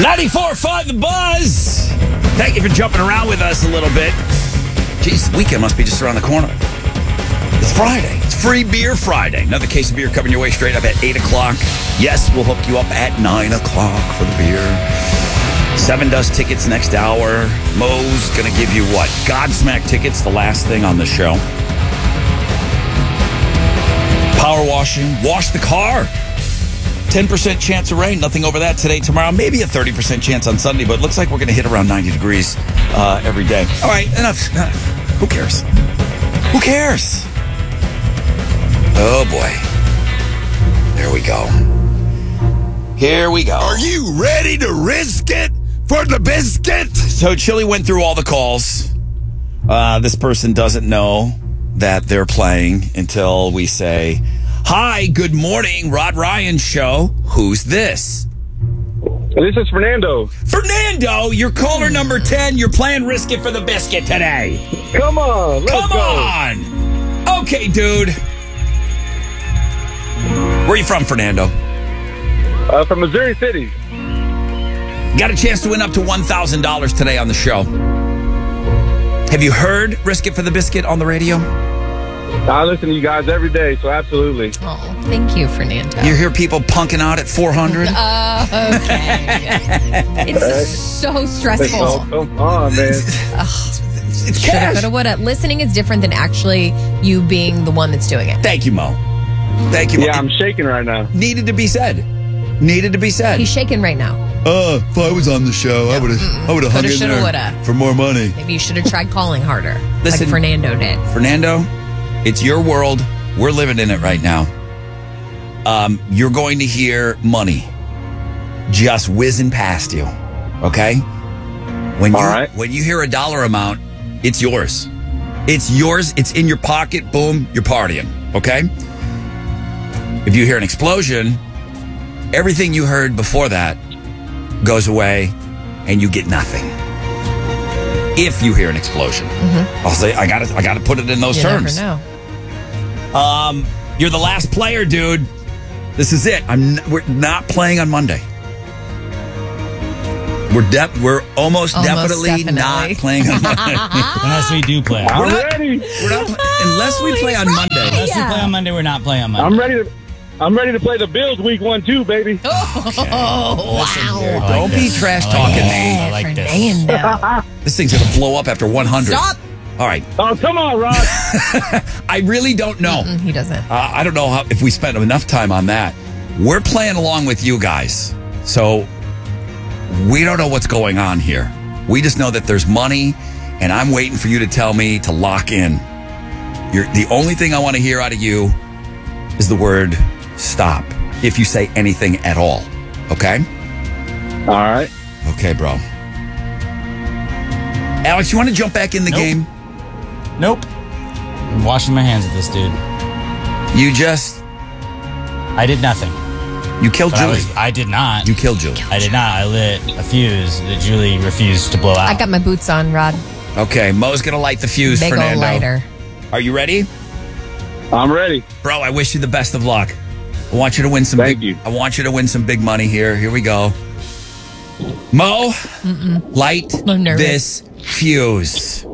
94.5 The Buzz. Thank you for jumping around with us a little bit. Jeez, the weekend must be just around the corner. It's Friday. It's Free Beer Friday. Another case of beer coming your way straight up at 8 o'clock. Yes, we'll hook you up at 9 o'clock for the beer. 7 does tickets next hour. Mo's going to give you what? Godsmack tickets, the last thing on the show. Power washing. Wash the car. 10% chance of rain. Nothing over that today, tomorrow. Maybe a 30% chance on Sunday, but it looks like we're going to hit around 90 degrees every day. All right, enough. Who cares? Who cares? Oh, boy. There we go. Here we go. Are you ready to risk it for the biscuit? So Chili went through all the calls. This person doesn't know that they're playing until we say, "Hi, good morning, Rod Ryan Show. Who's this?" This is Fernando. Fernando, you're caller number 10. You're playing Risk It for the Biscuit today. Come on, let's Come go. on. Okay, dude. Where are you from, Fernando? From Missouri City. Got a chance to win up to $1,000 today on the show. Have you heard Risk It for the Biscuit on the radio? I listen to you guys every day, so absolutely. Oh, thank you, Fernando. You hear people punking out at 400? Okay. It's so stressful. Oh, come on, man. It's Shoulda, cash. coulda, woulda. Listening is different than actually you being the one that's doing it. Thank you, Mo. Thank you, Mo. Yeah, I'm shaking right now. Needed to be said. Needed to be said. He's shaking right now. If I was on the show, I would have hung Coulda, in shoulda, there woulda. for more money. Maybe you should have tried calling harder, Listen. like Fernando did. Fernando, it's your world. We're living in it right now. You're going to hear money just whizzing past you. Okay? When you hear a dollar amount, it's yours. It's yours. It's in your pocket. Boom, you're partying. Okay? If you hear an explosion, everything you heard before that goes away and you get nothing. If you hear an explosion. I'll say I gotta put it in those You terms. never know. You're the last player, dude. This is it. We're not playing on Monday. We're almost definitely not playing on Monday. Unless we do play. I'm ready. We're not unless we play on Monday. Unless we play on Monday, we're not playing on Monday. I'm ready to play the Bills week 1 too, baby. Oh, wow. Don't be trash talking me. I like this. Fernando. This thing's gonna blow up after 100. Stop. All right. Oh, come on, Rod. I really don't know. He doesn't. I don't know if we spent enough time on that. We're playing along with you guys. So we don't know what's going on here. We just know that there's money, and I'm waiting for you to tell me to lock in. The only thing I want to hear out of you is the word stop. If you say anything at all. Okay? All right. Okay, bro. Alex, you want to jump back in the game? Nope. I'm washing my hands of this dude. I did nothing. You killed Julie. I did not. You killed Julie. I did not. I lit a fuse that Julie refused to blow out. I got my boots on, Rod. Okay, Mo's going to light the fuse, Big Fernando. old lighter. Are you ready? I'm ready. Bro, I wish you the best of luck. I want you to win some I want you to win some big money here. Here we go. Mo, light I'm nervous. this fuse.